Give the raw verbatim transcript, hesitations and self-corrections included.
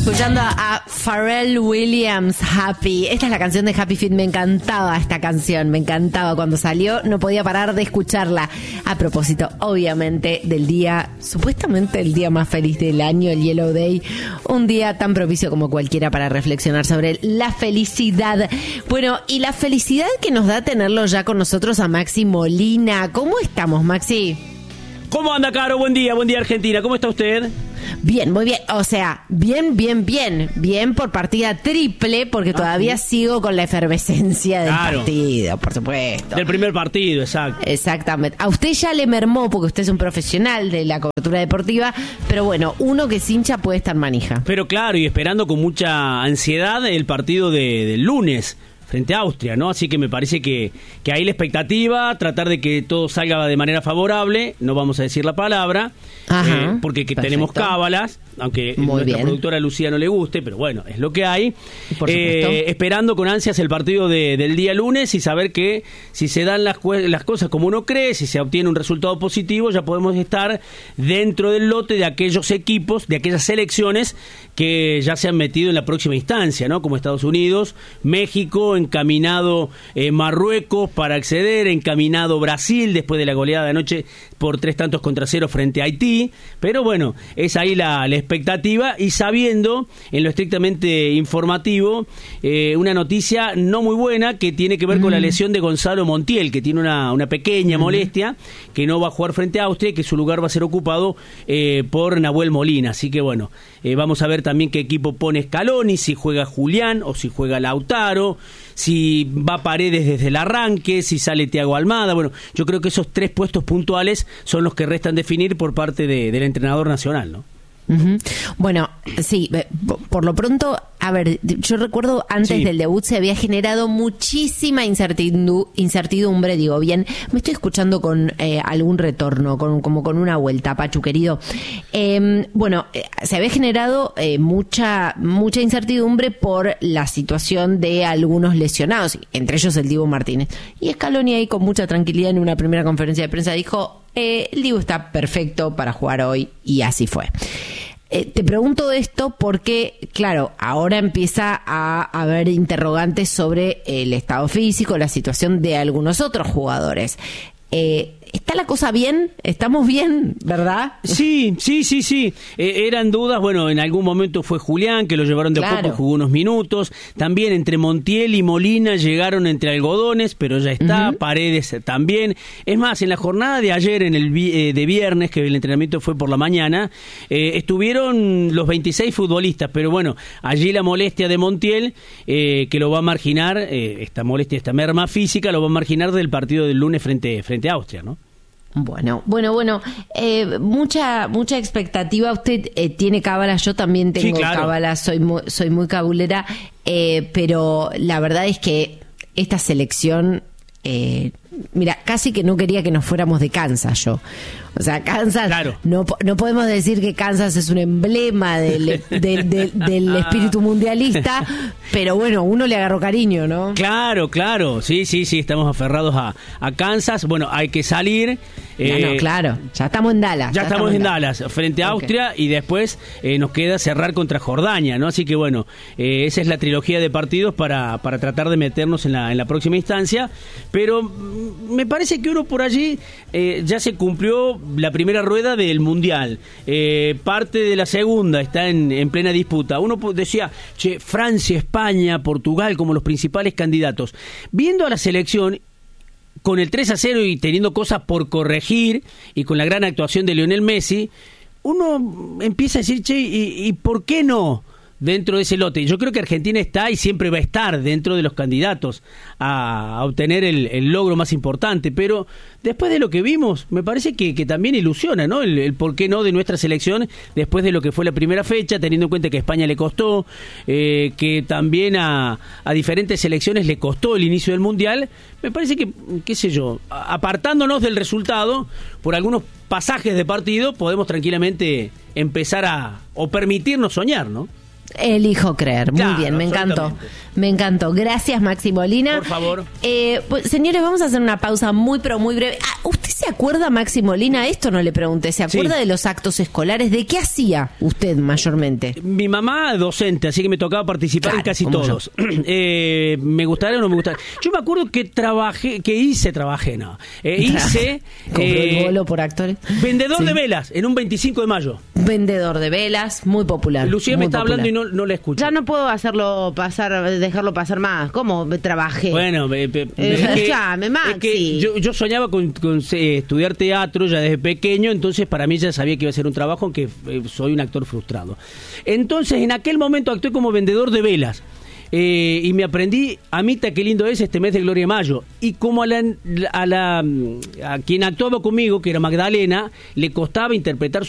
Escuchando a Pharrell Williams, Happy. Esta es la canción de Happy Feet. Me encantaba esta canción, me encantaba cuando salió. No podía parar de escucharla. A propósito, obviamente, del día, supuestamente el día más feliz del año, el Yellow Day. Un día tan propicio como cualquiera para reflexionar sobre la felicidad. Bueno, y la felicidad que nos da tenerlo ya con nosotros a Maxi Molina. ¿Cómo estamos, Maxi? ¿Cómo anda, Caro? Buen día, buen día, Argentina. ¿Cómo está usted? Bien, muy bien. O sea, bien, bien, bien. Bien por partida triple, porque todavía ah, ¿sí? sigo con la efervescencia del claro. partido, por supuesto. Del primer partido, exacto. Exactamente. A usted ya le mermó, porque usted es un profesional de la cobertura deportiva, pero bueno, uno que es hincha puede estar manija. Pero claro, y esperando con mucha ansiedad el partido de, del lunes frente a Austria, ¿no? Así que me parece que, que ahí la expectativa, tratar de que todo salga de manera favorable, no vamos a decir la palabra, Ajá, eh, porque que tenemos cábalas, aunque a nuestra bien. productora Lucía no le guste, pero bueno, es lo que hay. Por eh, esperando con ansias el partido de, del día lunes y saber que si se dan las, las cosas como uno cree, si se obtiene un resultado positivo, ya podemos estar dentro del lote de aquellos equipos, de aquellas selecciones que ya se han metido en la próxima instancia, ¿no? Como Estados Unidos, México, encaminado eh, Marruecos para acceder, encaminado Brasil después de la goleada de anoche por tres tantos contra cero frente a Haití, pero bueno, es ahí la, la expectativa y sabiendo en lo estrictamente informativo eh, una noticia no muy buena que tiene que ver mm. con la lesión de Gonzalo Montiel, que tiene una, una pequeña mm. molestia, que no va a jugar frente a Austria y que su lugar va a ser ocupado eh, por Nahuel Molina, así que bueno, eh, vamos a ver también qué equipo pone Scaloni, si juega Julián o si juega Lautaro, si va Paredes desde el arranque, si sale Thiago Almada. Bueno, yo creo que esos tres puestos puntuales son los que restan definir por parte de, del entrenador nacional, ¿no? Uh-huh. Bueno, sí, por lo pronto, a ver, yo recuerdo antes sí. del debut se había generado muchísima incertidu- incertidumbre, digo bien, me estoy escuchando con eh, algún retorno, con, como con una vuelta, Pachu querido. Eh, bueno, eh, se había generado eh, mucha mucha incertidumbre por la situación de algunos lesionados, entre ellos el Dibu Martínez. Y Scaloni ahí con mucha tranquilidad en una primera conferencia de prensa dijo, eh, el Dibu está perfecto para jugar hoy, y así fue. Eh, te pregunto esto porque, claro, ahora empieza a haber interrogantes sobre el estado físico, la situación de algunos otros jugadores. Eh, ¿Está la cosa bien? ¿Estamos bien, verdad? Sí, sí, sí, sí. Eh, eran dudas, bueno, en algún momento fue Julián, que lo llevaron de a claro. poco, jugó unos minutos. También entre Montiel y Molina llegaron entre algodones, pero ya está. Uh-huh. Paredes también. Es más, en la jornada de ayer, en el eh, de viernes, que el entrenamiento fue por la mañana, eh, estuvieron los veintiséis futbolistas, pero bueno, allí la molestia de Montiel, eh, que lo va a marginar, eh, esta molestia, esta merma física, lo va a marginar del partido del lunes frente, frente a Austria, ¿no? Bueno, bueno, bueno, eh, mucha mucha expectativa. Usted eh, tiene cábalas, yo también tengo sí, claro. cábalas, soy muy, soy muy cabulera, eh, pero la verdad es que esta selección, eh, mira, casi que no quería que nos fuéramos de Kansas yo. O sea, Kansas, claro. no, no podemos decir que Kansas es un emblema del, del, del, del espíritu mundialista, pero bueno, uno le agarró cariño, ¿no? Claro, claro, sí, sí, sí, estamos aferrados a, a Kansas. Bueno, hay que salir. Eh, no, no, claro, ya estamos en Dallas. Ya, ya estamos, estamos en Dallas, Dallas frente a Austria, okay. Y después eh, nos queda cerrar contra Jordania, ¿no? Así que bueno, eh, esa es la trilogía de partidos para, para tratar de meternos en la, en la próxima instancia, pero mm, me parece que uno por allí eh, ya se cumplió la primera rueda del Mundial, eh, parte de la segunda está en, en plena disputa. Uno decía, che, Francia, España, Portugal como los principales candidatos. Viendo a la selección con el tres a cero y teniendo cosas por corregir y con la gran actuación de Lionel Messi, uno empieza a decir, che, ¿y, y por qué no? Dentro de ese lote. Yo creo que Argentina está y siempre va a estar dentro de los candidatos a, a obtener el, el logro más importante, pero después de lo que vimos, me parece que, que también ilusiona, ¿no? El, el por qué no de nuestra selección después de lo que fue la primera fecha, teniendo en cuenta que a España le costó, eh, que también a, a diferentes selecciones le costó el inicio del Mundial. Me parece que, qué sé yo, apartándonos del resultado, por algunos pasajes de partido, podemos tranquilamente empezar a, o permitirnos soñar, ¿no? Elijo creer. Muy Claro, bien, me encantó. absolutamente. Me encantó. Gracias, Maxi Molina. Por favor. Eh, pues, señores, vamos a hacer una pausa muy, pero muy breve. Ah, ¿usted se acuerda, Maxi Molina? Esto no le pregunté. ¿Se acuerda Sí. de los actos escolares? ¿De qué hacía usted mayormente? Mi mamá docente, así que me tocaba participar Claro, en casi como todos. eh, me gustaría o no me gustaría. Yo me acuerdo que trabajé, que hice, trabajé, no. Eh, hice Compró eh, el bolo por actores. vendedor Sí. de velas en un veinticinco de mayo. Vendedor de velas, muy popular. Lucía muy me está popular. hablando y no, no la escucho. Ya no puedo hacerlo pasar, dejarlo pasar más. ¿Cómo trabajé? Bueno, eh, pe- Eh, es que- escuchame, es Maxi. que yo, yo soñaba con, con, eh, estudiar teatro ya desde pequeño, entonces para mí ya sabía que iba a ser un trabajo, aunque eh, soy un actor frustrado. Entonces, en aquel momento actué como vendedor de velas. Eh, y me aprendí, Amita, qué lindo es este mes de Gloria Mayo. Y como a la, a la a quien actuaba conmigo, que era Magdalena, le costaba interpretar su